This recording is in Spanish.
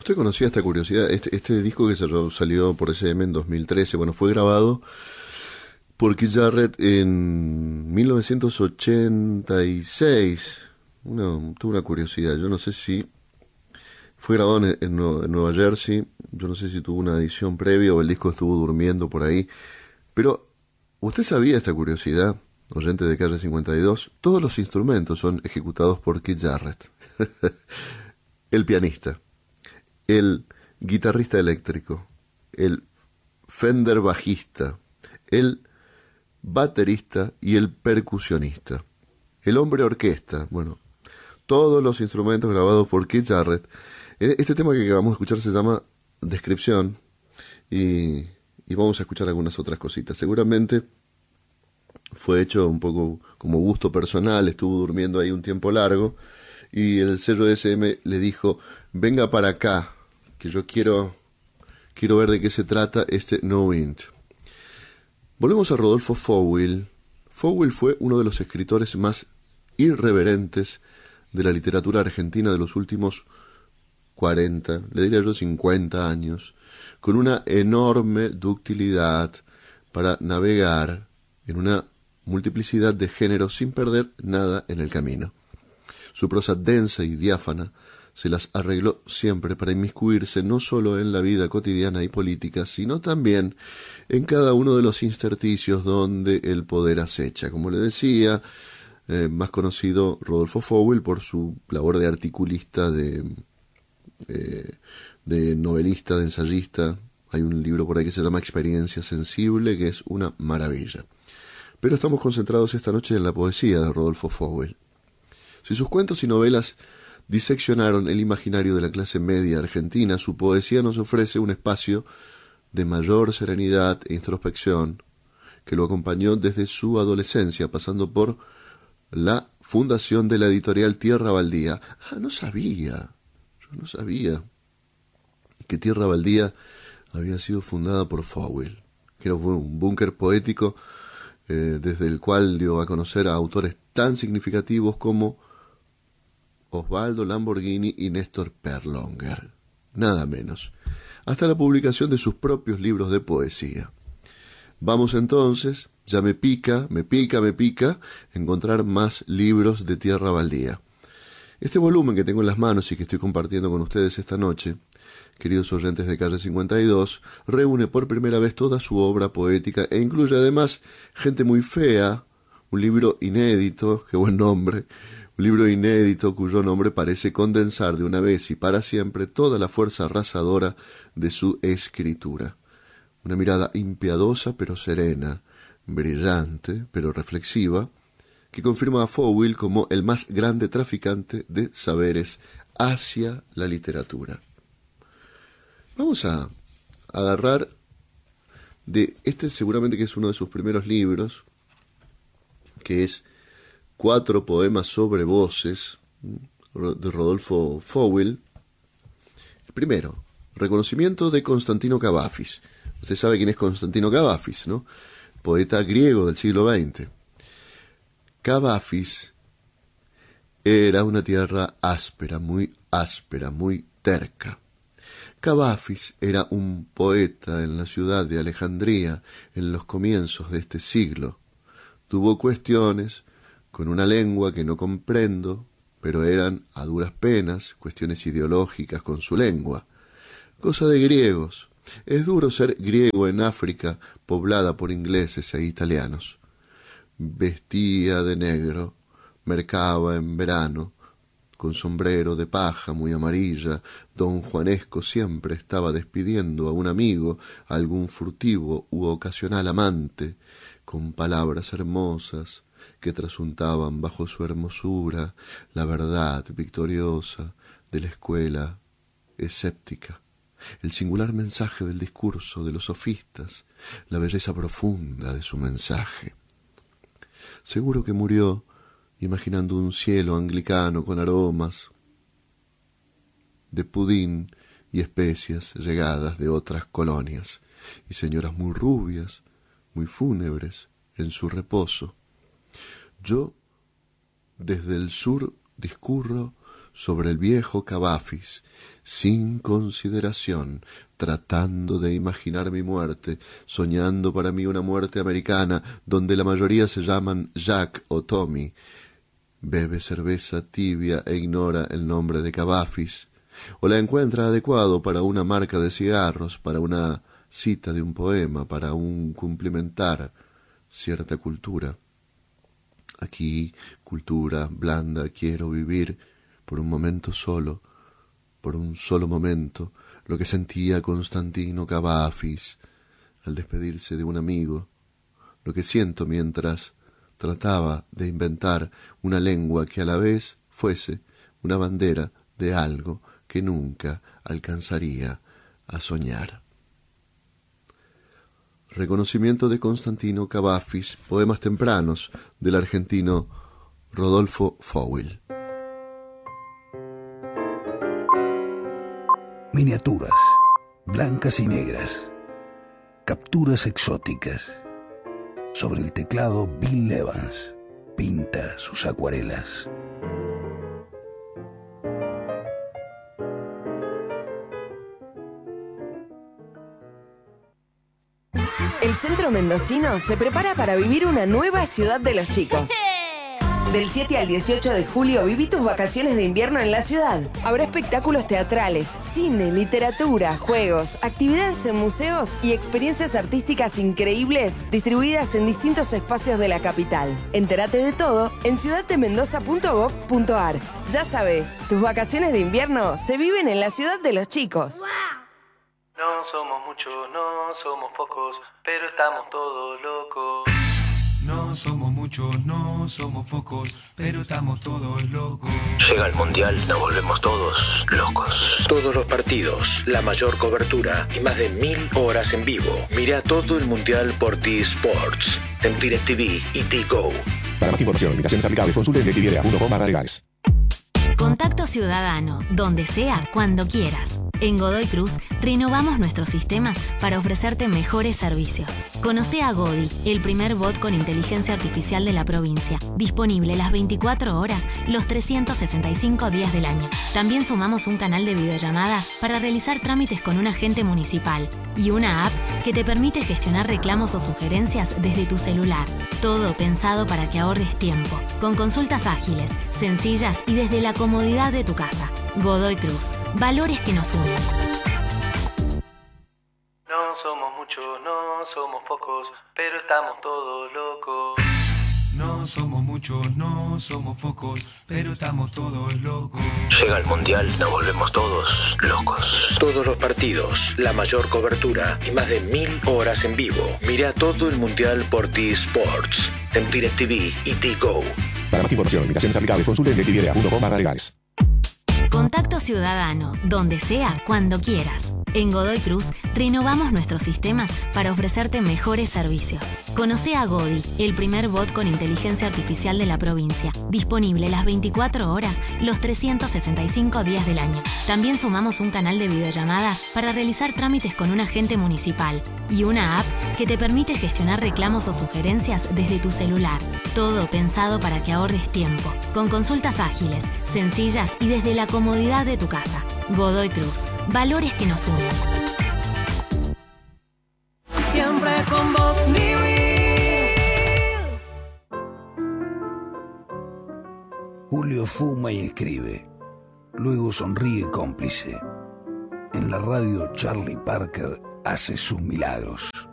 usted conocía esta curiosidad? Este disco que salió por SM en 2013, bueno, fue grabado por Keith Jarrett en 1986. Tuve una curiosidad, yo no sé si fue grabado en Nueva Jersey, yo no sé si tuvo una edición previa o el disco estuvo durmiendo por ahí, pero ¿usted sabía esta curiosidad, oyente de Calle 52? Todos los instrumentos son ejecutados por Keith Jarrett. El pianista, el guitarrista eléctrico, el Fender bajista, el baterista y el percusionista, el hombre orquesta, bueno, todos los instrumentos grabados por Keith Jarrett. Este tema que acabamos de escuchar se llama Descripción y vamos a escuchar algunas otras cositas. Seguramente fue hecho un poco como gusto personal, estuvo durmiendo ahí un tiempo largo y el sello de SM le dijo: venga para acá, que yo quiero ver de qué se trata este No Wind. Volvemos a Rodolfo Fowell. Fowell fue uno de los escritores más irreverentes de la literatura argentina de los últimos 40, le diría yo 50 años, con una enorme ductilidad para navegar en una multiplicidad de géneros sin perder nada en el camino. Su prosa densa y diáfana se las arregló siempre para inmiscuirse no solo en la vida cotidiana y política, sino también en cada uno de los intersticios donde el poder acecha. Como le decía, más conocido Rodolfo Fowell por su labor de articulista, de novelista, de ensayista. Hay un libro por ahí que se llama Experiencia Sensible, que es una maravilla. Pero estamos concentrados esta noche en la poesía de Rodolfo Fowell. Si sus cuentos y novelas diseccionaron el imaginario de la clase media argentina, su poesía nos ofrece un espacio de mayor serenidad e introspección que lo acompañó desde su adolescencia, pasando por la fundación de la editorial Tierra Baldía. Yo no sabía que Tierra Baldía había sido fundada por Fowell, que era un búnker poético desde el cual dio a conocer a autores tan significativos como Osvaldo Lamborghini y Néstor Perlonger, nada menos, hasta la publicación de sus propios libros de poesía. Vamos entonces, ya me pica encontrar más libros de Tierra Baldía. Este volumen que tengo en las manos y que estoy compartiendo con ustedes esta noche, queridos oyentes de Calle 52, reúne por primera vez toda su obra poética e incluye además Gente muy fea, un libro inédito, qué buen nombre, un libro inédito cuyo nombre parece condensar de una vez y para siempre toda la fuerza arrasadora de su escritura. Una mirada impiadosa pero serena, brillante pero reflexiva, que confirma a Fowell como el más grande traficante de saberes hacia la literatura. Vamos a agarrar de este seguramente que es uno de sus primeros libros, que es 4 poemas sobre voces, de Rodolfo Fowell. El primero, Reconocimiento de Constantino Cavafis. Usted sabe quién es Constantino Cavafis, ¿no? Poeta griego del siglo XX. Cavafis era una tierra áspera, muy terca. Cavafis era un poeta en la ciudad de Alejandría en los comienzos de este siglo. Tuvo cuestiones con una lengua que no comprendo, pero eran a duras penas cuestiones ideológicas con su lengua. Cosa de griegos. Es duro ser griego en África poblada por ingleses e italianos. Vestía de negro, mercaba en verano, con sombrero de paja muy amarilla, don Juanesco siempre estaba despidiendo a un amigo, a algún furtivo u ocasional amante, con palabras hermosas que trasuntaban bajo su hermosura la verdad victoriosa de la escuela escéptica, el singular mensaje del discurso de los sofistas, la belleza profunda de su mensaje. Seguro que murió imaginando un cielo anglicano con aromas de pudín y especias llegadas de otras colonias, y señoras muy rubias, muy fúnebres en su reposo. Yo desde el sur discurro sobre el viejo Cavafis, sin consideración, tratando de imaginar mi muerte, soñando para mí una muerte americana, donde la mayoría se llaman Jack o Tommy. Bebe cerveza tibia e ignora el nombre de Cavafis, o la encuentra adecuado para una marca de cigarros, para una cita de un poema, para un cumplimentar cierta cultura. Aquí, cultura blanda, quiero vivir por un momento solo, por un solo momento, lo que sentía Constantino Cavafis al despedirse de un amigo, lo que siento mientras trataba de inventar una lengua que a la vez fuese una bandera de algo que nunca alcanzaría a soñar. Reconocimiento de Constantino Cavafis, poemas tempranos del argentino Rodolfo Fowell. Miniaturas, blancas y negras, capturas exóticas. Sobre el teclado, Bill Evans pinta sus acuarelas. El centro mendocino se prepara para vivir una nueva ciudad de los chicos. Del 7 al 18 de julio viví tus vacaciones de invierno en la ciudad. Habrá espectáculos teatrales, cine, literatura, juegos, actividades en museos y experiencias artísticas increíbles distribuidas en distintos espacios de la capital. Entérate de todo en ciudaddemendoza.gov.ar. Ya sabes, tus vacaciones de invierno se viven en la ciudad de los chicos. No somos muchos, no somos pocos, pero estamos todos locos. No somos muchos, no somos pocos, pero estamos todos locos. Llega el Mundial, nos volvemos todos locos. Todos los partidos, la mayor cobertura y más de 1000 horas en vivo. Mira todo el Mundial por T-Sports, en DirecTV y T-Go. Para más información, limitaciones aplicables, consulte en DirecTV.com/legales. Contacto Ciudadano, donde sea, cuando quieras. En Godoy Cruz, renovamos nuestros sistemas para ofrecerte mejores servicios. Conoce a Godi, el primer bot con inteligencia artificial de la provincia. Disponible las 24 horas, los 365 días del año. También sumamos un canal de videollamadas para realizar trámites con un agente municipal y una app que te permite gestionar reclamos o sugerencias desde tu celular. Todo pensado para que ahorres tiempo, con consultas ágiles, sencillas y desde la comodidad de tu casa. Godoy Cruz, valores que nos unen. No somos muchos, no somos pocos, pero estamos todos locos. No somos muchos, no somos pocos, pero estamos todos locos. Llega el Mundial, nos volvemos todos locos. Todos los partidos, la mayor cobertura y más de 1000 horas en vivo. Mira todo el Mundial por T-Sports, en DirecTV y T-Go. Para más información, limitaciones aplicables, consulte en DirecTV.com/legales. Contacto Ciudadano, donde sea, cuando quieras. En Godoy Cruz, renovamos nuestros sistemas para ofrecerte mejores servicios. Conoce a Godi, el primer bot con inteligencia artificial de la provincia. Disponible las 24 horas, los 365 días del año. También sumamos un canal de videollamadas para realizar trámites con un agente municipal y una app que te permite gestionar reclamos o sugerencias desde tu celular. Todo pensado para que ahorres tiempo, con consultas ágiles, sencillas y desde la comodidad de tu casa. Godoy Cruz, valores que nos unen. Siempre con vos, vivir. Julio fuma y escribe. Luego sonríe cómplice. En la radio Charlie Parker hace sus milagros.